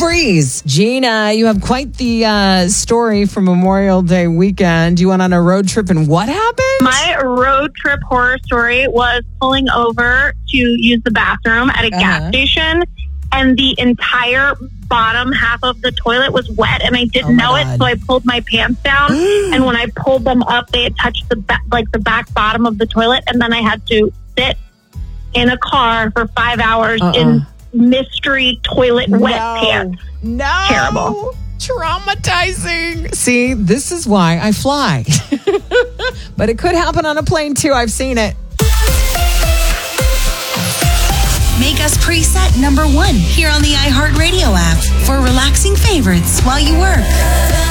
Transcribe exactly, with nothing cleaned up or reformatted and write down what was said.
breeze. Gina, you have quite the uh, story from Memorial Day weekend. You went on a road trip, and what happened? My road trip horror story was pulling over to use the bathroom at a uh-huh. gas station, and the entire bottom half of the toilet was wet, and I didn't oh know God. it, so I pulled my pants down, and when I pulled them up, they had touched the ba- like the back bottom of the toilet, and then I had to sit in a car for five hours uh-uh. in mystery toilet no. wet pants. No. Terrible. Traumatizing. See, this is why I fly. But it could happen on a plane, too. I've seen it. Make us preset number one here on the iHeartRadio app for relaxing favorites while you work.